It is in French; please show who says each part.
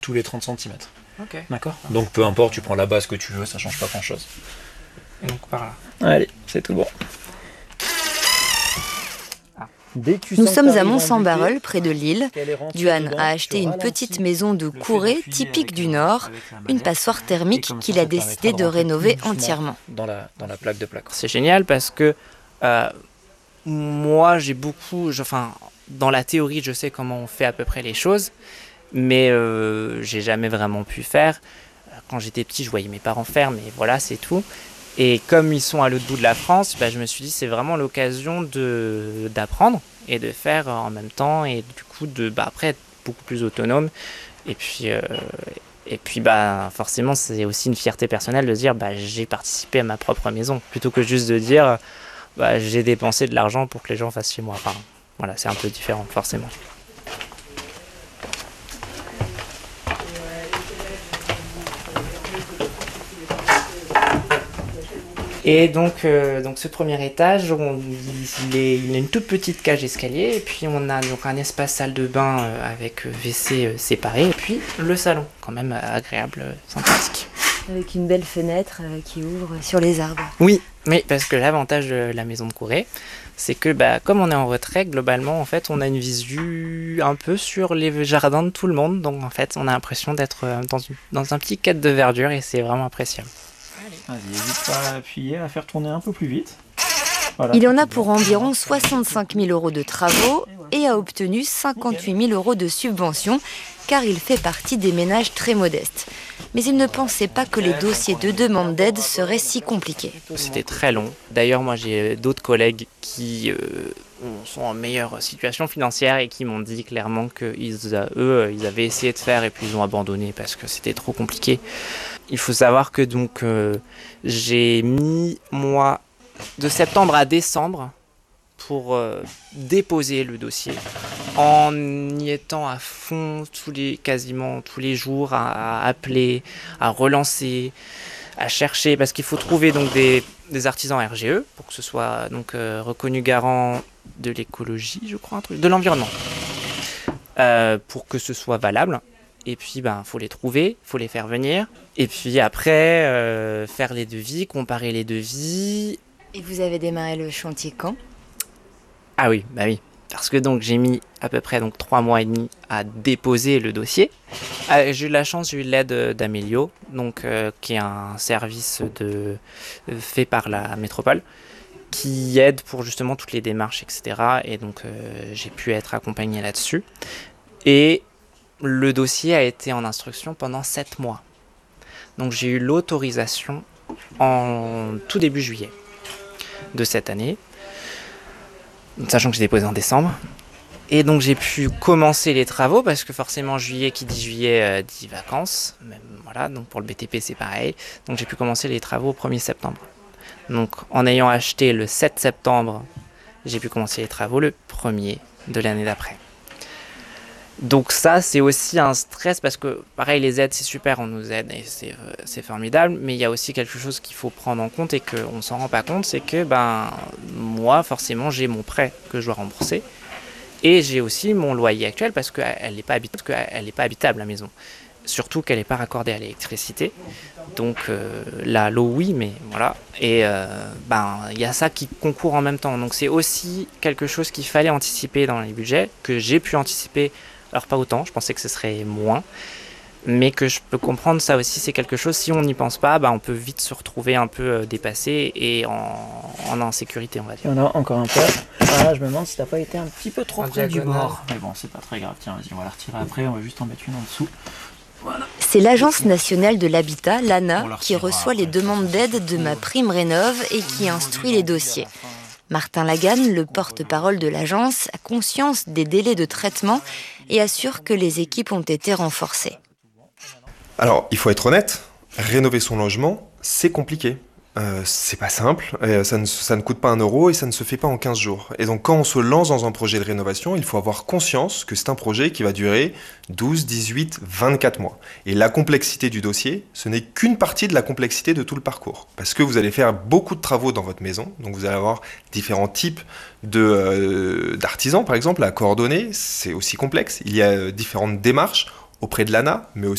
Speaker 1: tous les 30 centimètres.
Speaker 2: Ok.
Speaker 1: D'accord. Donc peu importe, tu prends la base que tu veux, ça change pas grand chose.
Speaker 2: Et donc par là.
Speaker 1: Allez, c'est tout bon.
Speaker 3: Nous sommes à Mont-Saint-Barreul, près de Lille. Duane a acheté une petite maison de courée typique du Nord, une passoire thermique qu'il a décidé de rénover entièrement.
Speaker 1: Dans la plaque de plaque.
Speaker 2: C'est génial parce que moi dans la théorie je sais comment on fait à peu près les choses, mais j'ai jamais vraiment pu faire. Quand j'étais petit je voyais mes parents faire, mais voilà c'est tout. Et comme ils sont à l'autre bout de la France, je me suis dit c'est vraiment l'occasion d'apprendre et de faire en même temps et du coup après être beaucoup plus autonome. Et puis forcément c'est aussi une fierté personnelle de dire j'ai participé à ma propre maison plutôt que juste de dire j'ai dépensé de l'argent pour que les gens fassent chez moi. Enfin, voilà, c'est un peu différent forcément. Et donc ce premier étage, il a une toute petite cage escalier, et puis on a donc un espace salle de bain avec WC séparé, et puis le salon, quand même agréable, sympathique.
Speaker 3: Avec une belle fenêtre qui ouvre sur les arbres.
Speaker 2: Oui, parce que l'avantage de la maison de Courret, c'est que comme on est en retrait, globalement, en fait, on a une visu un peu sur les jardins de tout le monde, donc en fait, on a l'impression d'être dans un petit cadre de verdure, et c'est vraiment appréciable.
Speaker 1: Vas-y, n'hésite pas à appuyer, à faire tourner un peu plus vite. Voilà.
Speaker 3: Il en a pour environ 65 000 € de travaux et a obtenu 58 000 € de subvention, car il fait partie des ménages très modestes. Mais il ne pensait pas que les dossiers de demande d'aide seraient si compliqués.
Speaker 2: C'était très long. D'ailleurs, moi j'ai d'autres collègues qui sont en meilleure situation financière et qui m'ont dit clairement qu'ils avaient essayé de faire et puis ils ont abandonné parce que c'était trop compliqué. Il faut savoir que j'ai mis, moi, de septembre à décembre pour déposer le dossier, en y étant à fond quasiment tous les jours, à appeler, à relancer, à chercher, parce qu'il faut trouver donc des artisans RGE pour que ce soit reconnu garant de l'écologie, je crois, de l'environnement, pour que ce soit valable. Et puis, faut les trouver, faut les faire venir. Et puis après, faire les devis, comparer les devis.
Speaker 3: Et vous avez démarré le chantier quand ?
Speaker 2: Ah oui, oui. Parce que j'ai mis à peu près 3 mois et demi à déposer le dossier. J'ai eu de la chance, j'ai eu l'aide d'Amélio, qui est un service fait par la métropole, qui aide pour justement toutes les démarches, etc. Et j'ai pu être accompagné là-dessus. Et le dossier a été en instruction pendant 7 mois. Donc j'ai eu l'autorisation en tout début juillet de cette année, sachant que j'ai déposé en décembre. Et donc j'ai pu commencer les travaux, parce que forcément juillet, qui dit juillet, dit vacances. Même, voilà, donc pour le BTP c'est pareil. Donc j'ai pu commencer les travaux au 1er septembre. Donc en ayant acheté le 7 septembre, j'ai pu commencer les travaux le 1er de l'année d'après. Donc ça, c'est aussi un stress, parce que pareil, les aides c'est super, on nous aide et c'est formidable, mais il y a aussi quelque chose qu'il faut prendre en compte et qu'on ne s'en rend pas compte, c'est que moi forcément j'ai mon prêt que je dois rembourser et j'ai aussi mon loyer actuel, parce qu'elle n'est pas habitable la maison, surtout qu'elle n'est pas raccordée à l'électricité. Donc là, l'eau oui, mais voilà. Et il y a ça qui concourt en même temps, donc c'est aussi quelque chose qu'il fallait anticiper dans les budgets, que j'ai pu anticiper. Alors pas autant, je pensais que ce serait moins, mais que je peux comprendre, ça aussi c'est quelque chose, si on n'y pense pas, on peut vite se retrouver un peu dépassé et en insécurité, on va dire.
Speaker 1: Il y en a encore un peu. Voilà, je me demande si t'as pas été un petit peu trop près du bord. Mais bon, c'est pas très grave, tiens, vas-y, on va la retirer après, on va juste en mettre une en dessous. Voilà.
Speaker 3: C'est l'Agence nationale de l'habitat, l'ANA, qui reçoit les demandes d'aide de MaPrimeRénov' et qui instruit les dossiers. Martin Lagan, le porte-parole de l'agence, a conscience des délais de traitement et assure que les équipes ont été renforcées.
Speaker 4: Alors, il faut être honnête, rénover son logement, c'est compliqué. C'est pas simple, ça ne coûte pas 1 euro et ça ne se fait pas en 15 jours. Et donc quand on se lance dans un projet de rénovation, il faut avoir conscience que c'est un projet qui va durer 12, 18, 24 mois. Et la complexité du dossier, ce n'est qu'une partie de la complexité de tout le parcours. Parce que vous allez faire beaucoup de travaux dans votre maison, donc vous allez avoir différents types d'artisans, par exemple, à coordonner, c'est aussi complexe. Il y a différentes démarches auprès de l'ANA, mais aussi